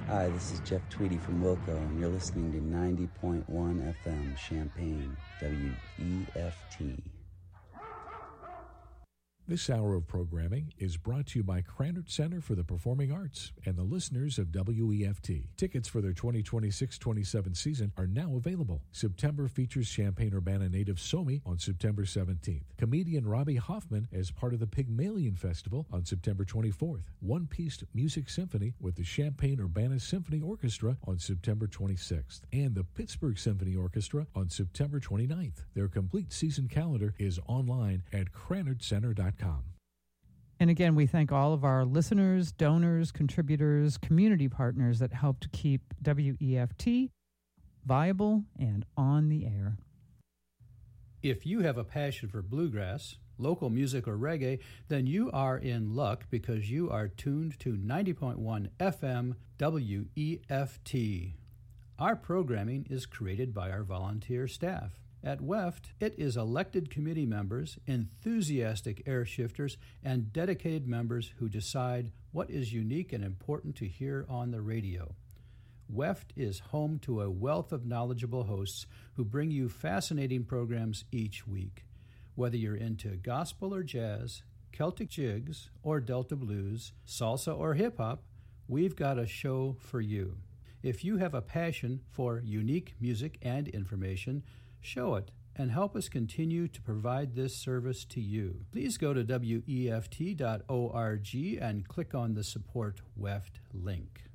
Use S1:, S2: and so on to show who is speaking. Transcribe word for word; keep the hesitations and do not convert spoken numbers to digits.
S1: Hi, this is Jeff Tweedy from Wilco, and you're listening to ninety point one F M Champaign, W E F T.
S2: This hour of programming is brought to you by Krannert Center for the Performing Arts and the listeners of W E F T. Tickets for their twenty twenty-six twenty-seven season are now available. September features Champaign-Urbana native Somi on September seventeenth. Comedian Robbie Hoffman as part of the Pygmalion Festival on September twenty-fourth. One-piece music symphony with the Champaign-Urbana Symphony Orchestra on September twenty-sixth. And the Pittsburgh Symphony Orchestra on September twenty-ninth. Their complete season calendar is online at krannert center dot com.
S3: And again, we thank all of our listeners, donors, contributors, community partners that help to keep W E F T viable and on the air.
S4: If you have a passion for bluegrass, local music, or reggae, then you are in luck because you are tuned to ninety point one F M W E F T. Our programming is created by our volunteer staff. At W E F T, it is elected committee members, enthusiastic airshifters, and dedicated members who decide what is unique and important to hear on the radio. W E F T is home to a wealth of knowledgeable hosts who bring you fascinating programs each week. Whether you're into gospel or jazz, Celtic jigs or Delta blues, salsa or hip-hop, we've got a show for you. If you have a passion for unique music and information, show it and help us continue to provide this service to you. Please go to W E F T dot org and click on the Support W E F T link.